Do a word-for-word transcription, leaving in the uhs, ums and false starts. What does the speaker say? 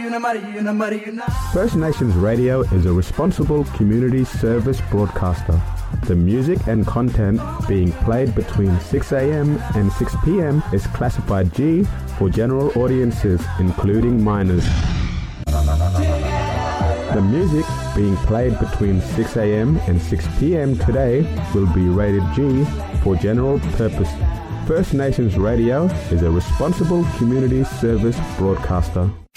First Nations Radio is a responsible community service broadcaster. The music and content being played between six a.m. and six p.m. is classified G for general audiences, including minors. The music being played between six a.m. and six p.m. today will be rated G for general purpose. First Nations Radio is a responsible community service broadcaster.